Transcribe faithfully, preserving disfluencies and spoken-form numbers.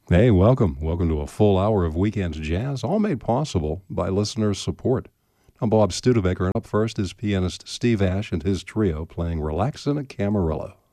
Hey, welcome. Welcome to a full hour of Weekends Jazz, all made possible by listeners' support. I'm Bob Studebaker, and up first is pianist Steve Ash and his trio playing Relaxin' at Camarillo.